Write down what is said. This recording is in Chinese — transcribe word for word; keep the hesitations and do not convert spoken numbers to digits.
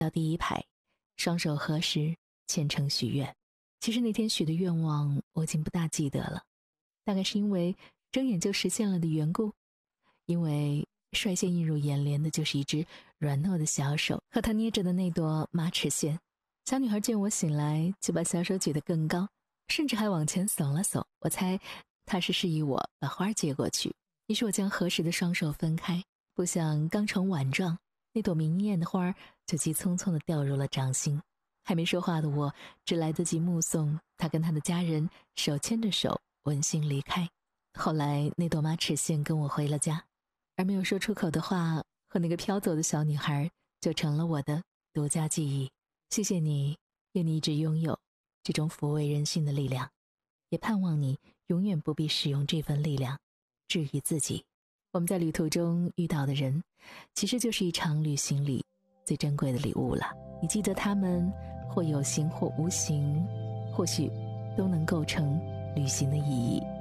到第一排，双手合十，虔诚许愿。其实那天许的愿望我已经不大记得了，大概是因为睁眼就实现了的缘故。因为率先映入眼帘的就是一只软糯的小手和她捏着的那朵马齿苋。小女孩见我醒来，就把小手举得更高，甚至还往前耸了耸，我猜她是示意我把花接过去。于是我将合十的双手分开，不想刚成碗状，那朵明艳的花就急匆匆地掉入了掌心。还没说话的我，只来得及目送她跟她的家人手牵着手温馨离开。后来那朵马齿苋跟我回了家，而没有说出口的话和那个飘走的小女孩就成了我的独家记忆。谢谢你，愿你一直拥有这种抚慰人心的力量，也盼望你永远不必使用这份力量治愈自己。我们在旅途中遇到的人，其实就是一场旅行里最珍贵的礼物了。你记得他们，或有形或无形，或许都能构成旅行的意义。